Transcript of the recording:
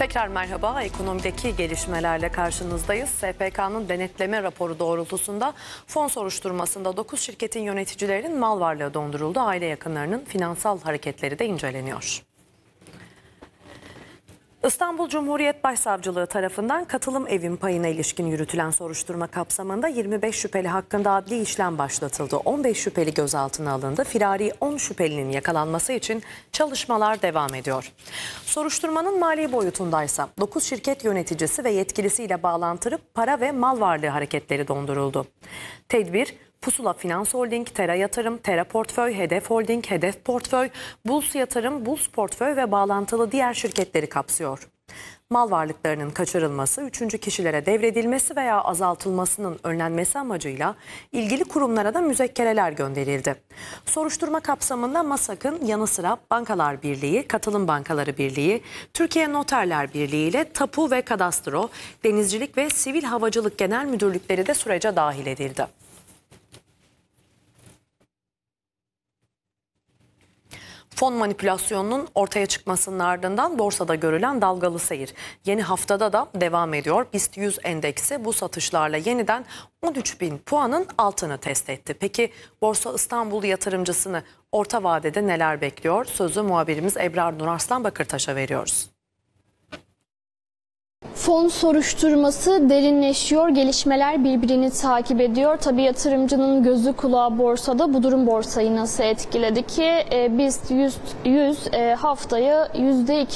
Tekrar merhaba. Ekonomideki gelişmelerle karşınızdayız. SPK'nın denetleme raporu doğrultusunda fon soruşturmasında 9 şirketin yöneticilerinin mal varlığı donduruldu. Aile yakınlarının finansal hareketleri de inceleniyor. İstanbul Cumhuriyet Başsavcılığı tarafından katılım evin payına ilişkin yürütülen soruşturma kapsamında 25 şüpheli hakkında adli işlem başlatıldı. 15 şüpheli gözaltına alındı. Firari 10 şüphelinin yakalanması için çalışmalar devam ediyor. Soruşturmanın mali boyutundaysa 9 şirket yöneticisi ve yetkilisiyle bağlantılı para ve mal varlığı hareketleri donduruldu. Tedbir, Pusula Finans Holding, Tera Yatırım, Tera Portföy, Hedef Holding, Hedef Portföy, Buls Yatırım, Buls Portföy ve bağlantılı diğer şirketleri kapsıyor. Mal varlıklarının kaçırılması, üçüncü kişilere devredilmesi veya azaltılmasının önlenmesi amacıyla ilgili kurumlara da müzekkereler gönderildi. Soruşturma kapsamında MASAK'ın yanı sıra Bankalar Birliği, Katılım Bankaları Birliği, Türkiye Noterler Birliği ile Tapu ve Kadastro, Denizcilik ve Sivil Havacılık Genel Müdürlükleri de sürece dahil edildi. Fon manipülasyonunun ortaya çıkmasının ardından borsada görülen dalgalı seyir yeni haftada da devam ediyor. BIST 100 endeksi bu satışlarla yeniden 13.000 puanın altını test etti. Peki Borsa İstanbul yatırımcısını orta vadede neler bekliyor? Sözü muhabirimiz Ebrar Nur Arslan Bakırtaş'a veriyoruz. Fon soruşturması derinleşiyor, gelişmeler birbirini takip ediyor. Tabii yatırımcının gözü kulağı borsada. Bu durum borsayı nasıl etkiledi ki? BIST 100 haftayı %2